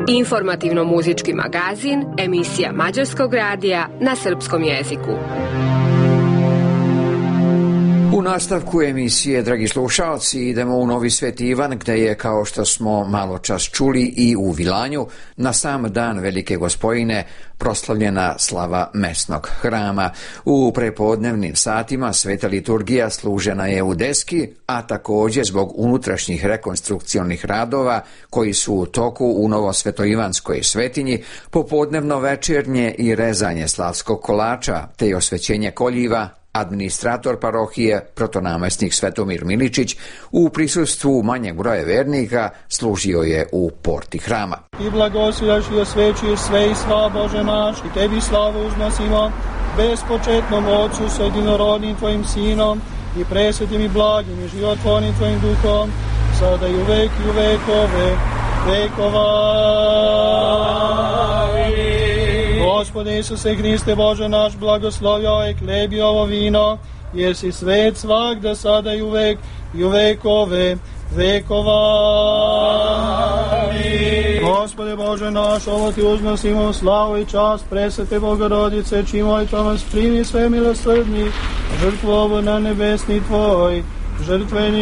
Informativno-muzički magazin, emisija Mađarskog radija na srpskom jeziku. U nastavku emisije, dragi slušalci, idemo u Novi Svet Ivan, gde je, kao što smo malo čas čuli, i u Vilanju na sam dan Velike Gospojine proslavljena slava mesnog hrama. U prepodnevnim satima sveta liturgija služena je u deski, a također zbog unutrašnjih rekonstrukcionih radova koji su u toku u Novosvetoivanskoj svetinji, popodnevno večernje i rezanje slavskog kolača, te i osvećenje koljiva, administrator parohije, protonamestnik Svetomir Miličić, u prisustvu manjeg broja vernika služio je u porti hrama. I blagoslovljaš i osvećuješ sve i sva, Bože naš, i tebi slavu uznosimo, bespočetnom Otcu s jedinorodnim tvojim Sinom i presvetim i blagim i životvornim tvojim Duhom, sada i uvek i u vekove vekova. Gospode Isuse Hriste, Bože naš, blagoslovi ovaj hleb i ovo vino, jer si svet svagda, sada i u vekove vekova. Amin. Gospode Bože naš, ovo ti uznosimo slavu i čast presvete Bogorodice, čim molitvom primi sve milosrdni, žrtvu ovu na nebesni tvoj, žrtveni